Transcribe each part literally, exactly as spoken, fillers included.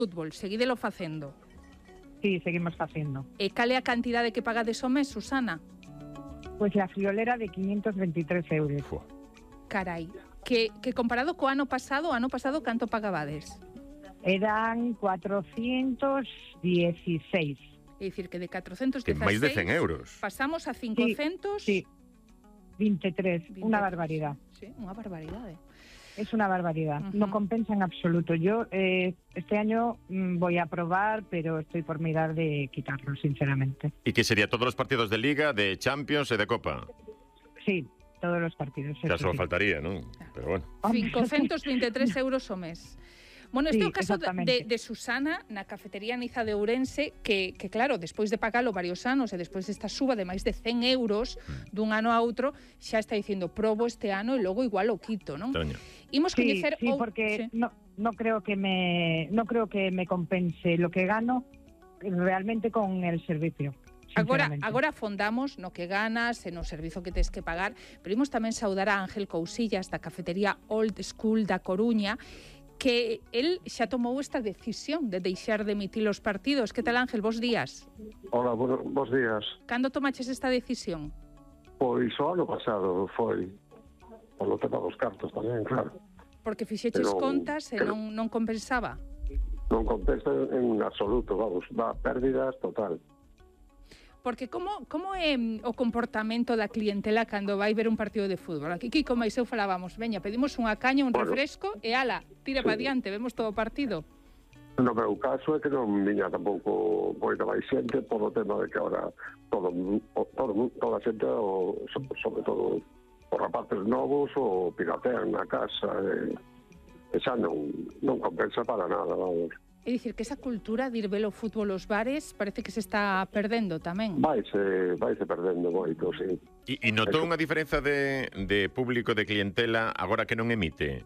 fútbol, seguídelo facendo. Sí, seguimos facendo. E cal é a cantidade que pagades ao mes, Susana? Pois a friolera de quinientos veintitrés euros. Fua. Carai, que, que comparado co ano pasado, o ano pasado canto pagabades? Eran cuatrocientos dieciséis. É dicir, que de catrocentos Que dezasseis máis de cen euros. pasamos a cincocentos... Sí, veintitrés, veintitrés. una barbaridad. Sí, unha barbaridade. Es una barbaridad, Uh-huh. no compensa en absoluto. Yo eh, este año mm, voy a probar, pero estoy por mirar de quitarlo, sinceramente. ¿Y qué sería todos los partidos de Liga, de Champions y de Copa? Sí, todos los partidos. Ya eso solo sí. faltaría, ¿no? Pero bueno. cincocentos veintitrés euros ao mes. Bueno, este é o Sí, caso de, exactamente. de Susana na cafetería Niza de Ourense, que, que claro, despois de pagalo varios anos e despois desta suba de máis de cen euros dun ano a outro, xa está dicindo, probo este ano e logo igual o quito, non? Extraño. Imos Sí, coñecer... sí, ou- porque sí. no, no creo que me no creo que me compense lo que gano realmente con el servicio. Agora, sinceramente. agora afondamos no que ganas e no servizo que tes que pagar, pero imos tamén saudar a Ángel Cousillas da cafetería Old School da Coruña, que el xa tomou esta decisión de deixar de emitir os partidos. Que tal, Ángel? Bos días. Hola, bueno, bos días. Cando tomaches esta decisión? Pois o ano pasado foi polo tema dos cartos tamén, claro. Porque fixeches Pero- contas e non, non compensaba. Non compensa en absoluto, vamos, dá pérdidas total. Porque como, como é mm, o comportamento da clientela cando vai ver un partido de fútbol? Aquí, Kiko máis eu falábamos, veña, pedimos unha caña, un Bueno. refresco e ala, tira Sí. para diante, vemos todo o partido. No meu caso é que non viña tampouco moita máis xente por o tema de que ahora todo, o- todo toda a xente, o, so- sobre todo os rapaces novos, o piratean na casa, e, e xa non, non compensa para nada, vamos. É dicir, que esa cultura de ir ver o fútbol aos bares parece que se está perdendo tamén. Vaise, vaise perdendo moito, sí. ¿Y, y notó unha diferenza de, de público, de clientela, agora que non emite?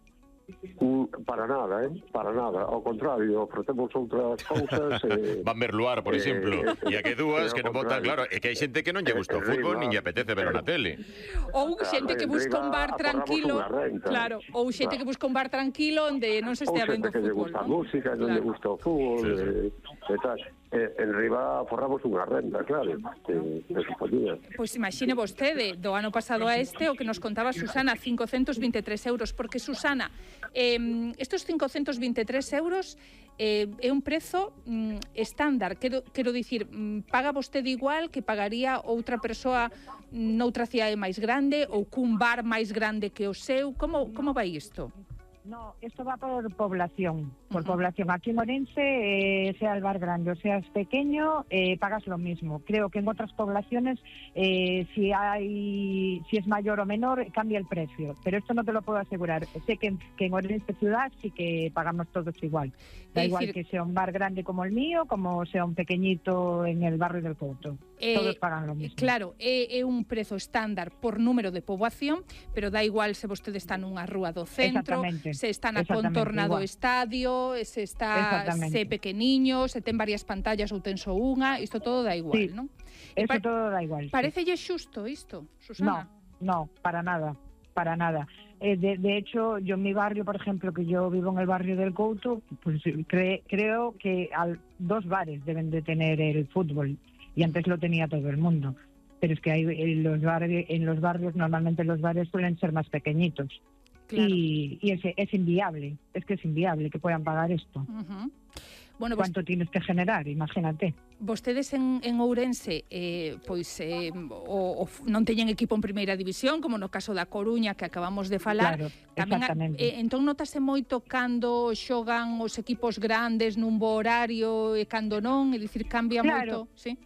Mm, Para nada, eh? Para nada. Ao contrario, ofrecemos outras cousas. Eh, Van ver Luar, por Eh, exemplo. E a que dúas eh, que non ao botan, claro, contrario. é que hai xente que non lle gusta o Eh, fútbol, arriba, nin lle apetece verlo na tele. Ou xente que busca un bar Arriba, tranquilo, aforramos unha renta. claro, ou xente Claro. que busca un bar tranquilo onde non se ou estea xente vendo que lle fútbol, gusta a non? música, non Claro. lle gusta o fútbol, Sí, sí. eh, e tal. Eh, en riba forramos unha renda, claro, que, que supoñía. Pois imagine vostede, do ano pasado a este, o que nos contaba Susana, cincocentos veintitrés euros, porque Susana, eh, estos cincocentos veintitrés euros eh, é un prezo mm, estándar, quero, quero dicir, mm, paga vostede igual que pagaría outra persoa noutra cidade máis grande ou cun bar máis grande que o seu, como, como vai isto? No, esto va por población, por Ujú. población. Aquí en Orense, eh, sea el bar grande o seas pequeño, eh, pagas lo mismo. Creo que en otras poblaciones, eh, si hay, si es mayor o menor, cambia el precio. Pero esto no te lo puedo asegurar. Sé que en, que en Orense ciudad sí que pagamos todos igual. Da Es igual decir- que sea un bar grande como el mío, como sea un pequeñito en el barrio del Couto. Eh, Todos pagan lo mismo. Claro, é, é un prezo estándar por número de poboación, pero dá igual se vostede está nunha rúa do centro, Exactamente. se está na Exactamente, contorna do igual. estadio, se está Exactamente. se pequeniño, se ten varias pantallas ou ten só unha, isto todo dá igual, Sí. non? E Eso pa- todo da igual. sí. Parecelle xusto isto, Susana? No, no, para nada, para nada. Eh, de, de hecho, yo en mi barrio, por ejemplo, que yo vivo en el barrio del Couto, pues cre- creo que al, dos bares deben de tener el fútbol, y antes lo tenía todo el mundo. Pero es que hay, en, los barrios, en los barrios, normalmente los bares suelen ser más pequeñitos. Claro. Y, y es, es inviable, es que es inviable que puedan pagar esto. Ujú. Bueno, vos, ¿Cuánto tienes que generar? Imagínate. vostedes en, en Ourense eh, pois eh, o, o, non teñen equipo en primeira división, como no caso da Coruña que acabamos de falar. Claro, Tamén, a- exactamente. eh, entón notase moito cando xogan os equipos grandes nun bo horario e cando non, é dicir, cambia Claro. moito, sí?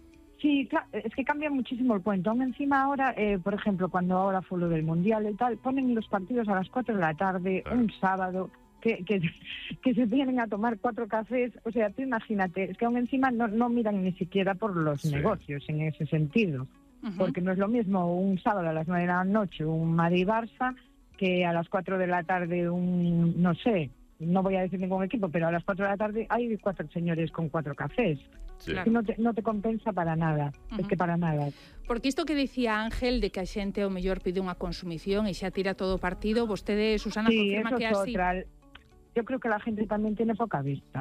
Sí, claro, es que cambia muchísimo el cuento. Aún encima ahora, eh, por ejemplo, cuando ahora fue lo del Mundial y tal, ponen los partidos a las cuatro de la tarde, Claro. un sábado, que, que, que se vienen a tomar cuatro cafés. O sea, tú imagínate, es que aún encima no, no miran ni siquiera por los Sí. negocios en ese sentido. Ujú. Porque no es lo mismo un sábado a las nueve de la noche, un Madrid-Barça, que a las cuatro de la tarde un, no sé, no voy a decir ningún equipo, pero a las cuatro de la tarde hay cuatro señores con cuatro cafés. Sí. Claro. Que no te, no te compensa para nada, Ujú. es que para nada. Porque isto que dicía Ángel de que a xente o mellor pide unha consumición e xa tira todo o partido, vostede, Susana, Sí, confirma eso que é es así. otra. Yo creo que la gente también tiene poca vista.